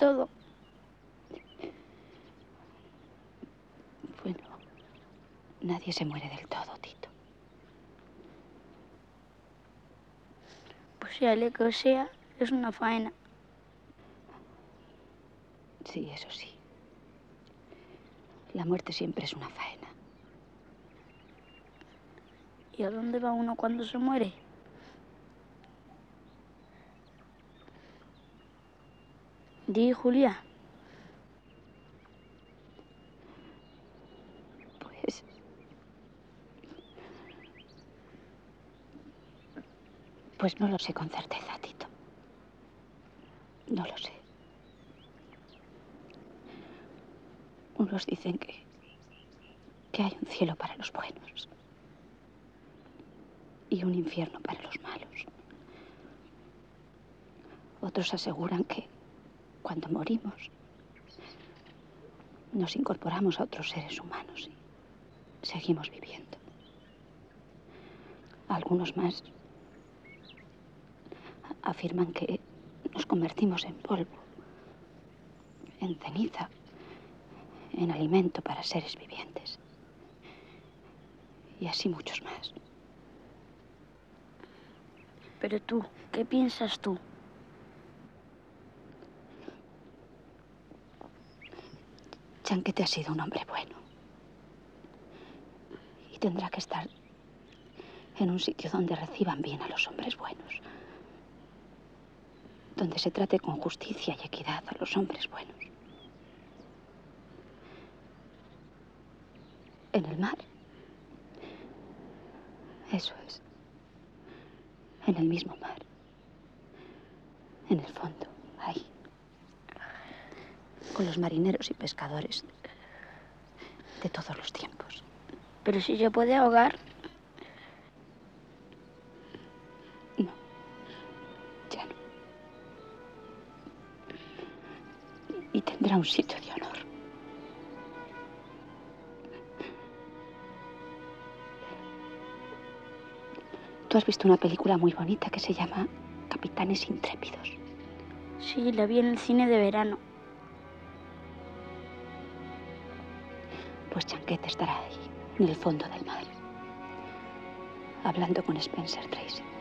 todo. Bueno, nadie se muere del todo, Tito. Pues sea lo que sea, es una faena. Sí, eso sí. La muerte siempre es una faena. ¿Y a dónde va uno cuando se muere? Di, Julia. Pues no lo sé con certeza, Tito. No lo sé. Unos dicen que hay un cielo para los buenos y un infierno para los malos. Otros aseguran que cuando morimos nos incorporamos a otros seres humanos y seguimos viviendo. Algunos más afirman que nos convertimos en polvo, en ceniza, en alimento para seres vivientes. Y así muchos más. Pero tú, ¿qué piensas tú? Chanquete ha sido un hombre bueno. Y tendrá que estar en un sitio donde reciban bien a los hombres buenos. Donde se trate con justicia y equidad a los hombres buenos. En el mar. Eso es. En el mismo mar. En el fondo, ahí. Con los marineros y pescadores de todos los tiempos. Pero si se puede ahogar. No. Ya no. Y tendrá un sitio de honor. Tú has visto una película muy bonita que se llama Capitanes Intrépidos. Sí, la vi en el cine de verano. Pues Chanquete estará ahí, en el fondo del mar, hablando con Spencer Tracy.